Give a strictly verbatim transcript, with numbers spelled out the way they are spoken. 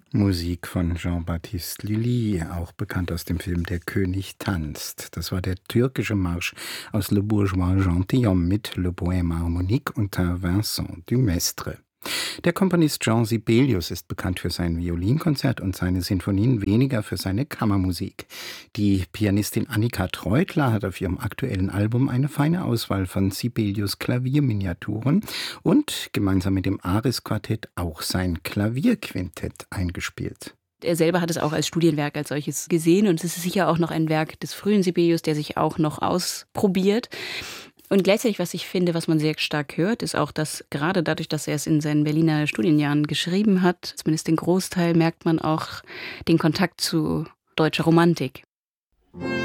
Musik von Jean-Baptiste Lully, auch bekannt aus dem Film Der König tanzt. Das war der türkische Marsch aus Le Bourgeois Gentilhomme mit Le Poème Harmonique unter Vincent Dumestre. Der Komponist Jean Sibelius ist bekannt für sein Violinkonzert und seine Sinfonien, weniger für seine Kammermusik. Die Pianistin Annika Treutler hat auf ihrem aktuellen Album eine feine Auswahl von Sibelius Klavierminiaturen und gemeinsam mit dem Aris-Quartett auch sein Klavierquintett eingespielt. Er selber hat es auch als Studienwerk als solches gesehen und es ist sicher auch noch ein Werk des frühen Sibelius, der sich auch noch ausprobiert. Und gleichzeitig, was ich finde, was man sehr stark hört, ist auch, dass gerade dadurch, dass er es in seinen Berliner Studienjahren geschrieben hat, zumindest den Großteil, merkt man auch den Kontakt zu deutscher Romantik.